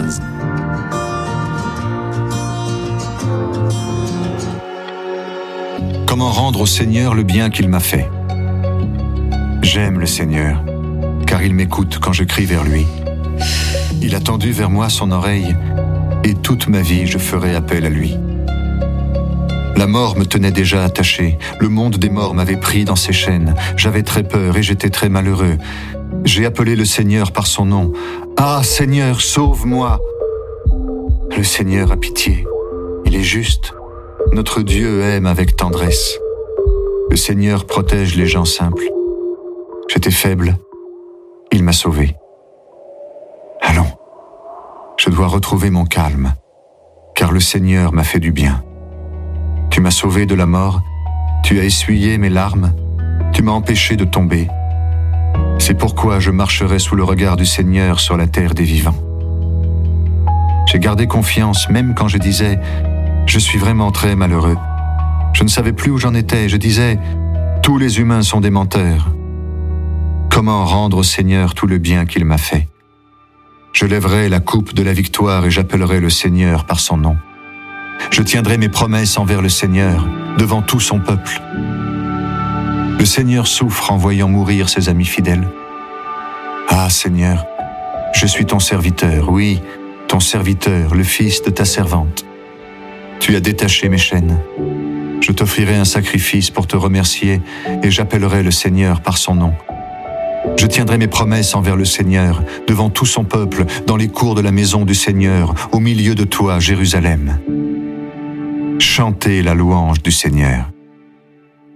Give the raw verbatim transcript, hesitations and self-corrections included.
Comment rendre au Seigneur le bien qu'il m'a fait? J'aime le Seigneur, car il m'écoute quand je crie vers lui. Il a tendu vers moi son oreille, et toute ma vie je ferai appel à lui. La mort me tenait déjà attaché, le monde des morts m'avait pris dans ses chaînes. J'avais très peur et j'étais très malheureux. J'ai appelé le Seigneur par son nom. « Ah, Seigneur, sauve-moi !» Le Seigneur a pitié, il est juste. Notre Dieu aime avec tendresse. Le Seigneur protège les gens simples. J'étais faible, il m'a sauvé. Allons, je dois retrouver mon calme, car le Seigneur m'a fait du bien. Tu m'as sauvé de la mort, tu as essuyé mes larmes, tu m'as empêché de tomber. C'est pourquoi je marcherai sous le regard du Seigneur sur la terre des vivants. J'ai gardé confiance même quand je disais « Je suis vraiment très malheureux ». Je ne savais plus où j'en étais, je disais « Tous les humains sont des menteurs ». Comment rendre au Seigneur tout le bien qu'il m'a fait? Je lèverai la coupe de la victoire et j'appellerai le Seigneur par son nom. Je tiendrai mes promesses envers le Seigneur, devant tout son peuple. Le Seigneur souffre en voyant mourir ses amis fidèles. Ah Seigneur, je suis ton serviteur, oui, ton serviteur, le fils de ta servante. Tu as détaché mes chaînes. Je t'offrirai un sacrifice pour te remercier et j'appellerai le Seigneur par son nom. Je tiendrai mes promesses envers le Seigneur, devant tout son peuple, dans les cours de la maison du Seigneur, au milieu de toi, Jérusalem. Chantez la louange du Seigneur.